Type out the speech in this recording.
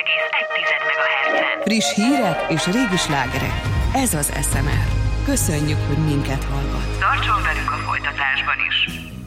MHz-en. Friss hírek és régi slágerek. Ez az SMR. Köszönjük, hogy minket hallgat. Tartson velünk a folytatásban is.